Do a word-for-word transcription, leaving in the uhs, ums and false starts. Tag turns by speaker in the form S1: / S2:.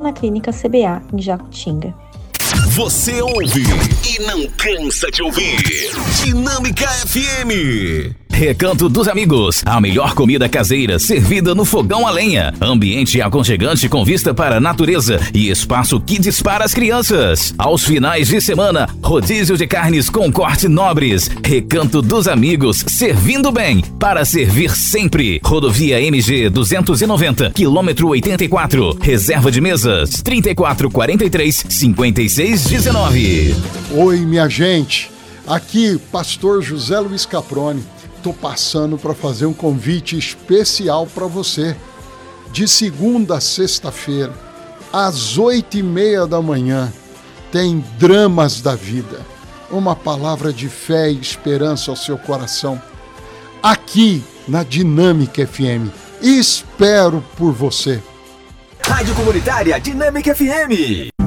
S1: na Clínica C B A, em Jacutinga.
S2: Você ouve e não cansa de ouvir. Dinâmica F M.
S3: Recanto dos Amigos, a melhor comida caseira servida no fogão a lenha. Ambiente aconchegante com vista para a natureza e espaço kids para as crianças. Aos finais de semana, rodízio de carnes com corte nobres. Recanto dos Amigos, servindo bem, para servir sempre. Rodovia M G duzentos e noventa, quilômetro oitenta e quatro. Reserva de mesas, trinta e quatro, quarenta e três, cinquenta e seis, dezenove.
S4: Oi, minha gente. Aqui, pastor José Luiz Caproni. Tô passando para fazer um convite especial para você. De segunda a sexta-feira, às oito e meia da manhã, tem Dramas da Vida. Uma palavra de fé e esperança ao seu coração. Aqui na Dinâmica F M. Espero por você.
S5: Rádio Comunitária Dinâmica F M.